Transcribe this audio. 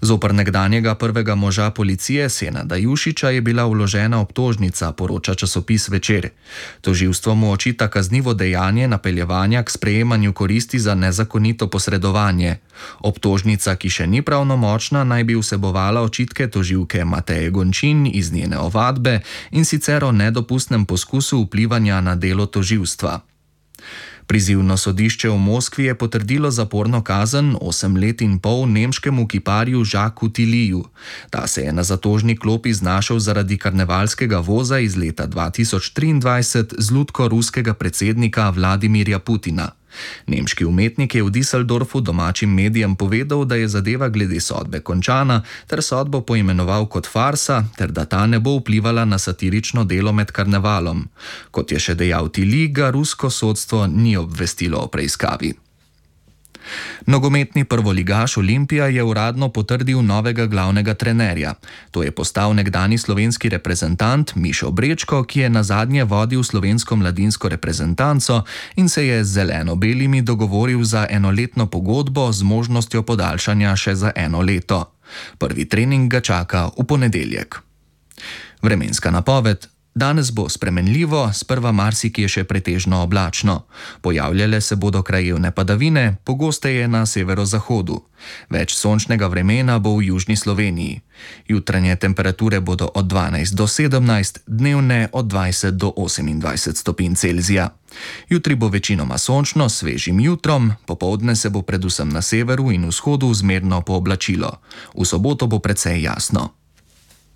Zoper nekdanjega prvega moža policije Senada Jušića je bila vložena obtožnica, poroča časopis Večer. Tožilstvo mu očita kaznivo dejanje napeljevanja k sprejemanju koristi za nezakonito posredovanje. Obtožnica, ki še ni pravnomočna, naj bi vsebovala očitke tožilke Mateje Gončin iz njene ovadbe in sicer o nedopustnem poskusu vplivanja na delo tožilstva. Prizivno sodišče v Moskvi je potrdilo zaporno kazen 8 let in pol nemškemu kiparju Jacquesu Tilliju. Ta se je na zatožni klopi znašel zaradi karnevalskega voza iz leta 2023 z lutko ruskega predsednika Vladimirja Putina. Nemški umetnik je v Düsseldorfu domačim medijem povedal, da je zadeva glede sodbe končana, ter sodbo poimenoval kot farsa, ter da ta ne bo vplivala na satirično delo med karnevalom. Kot je še dejal Tilly, ga rusko sodstvo ni obvestilo o preiskavi. Nogometni prvoligaš Olimpija je uradno potrdil novega glavnega trenerja. To je postal nekdani slovenski reprezentant Mišo Brečko, ki je nazadnje vodil slovensko mladinsko reprezentanco in se je z zeleno-belimi dogovoril za enoletno pogodbo z možnostjo podaljšanja še za 1 leto. Prvi trening ga čaka v ponedeljek. Vremenska napoved. Danes bo spremenljivo, sprva marsikje še pretežno oblačno. Pojavljale se bodo krajevne padavine, pogosteje na severozahodu. Več sončnega vremena bo v južni Sloveniji. Jutranje temperature bodo od 12 do 17, dnevne od 20 do 28 stopinj Celzija. Jutri bo večinoma sončno s svežim jutrom, popoldne se bo predvsem na severu in vzhodu zmerno pooblačilo. V soboto bo precej jasno.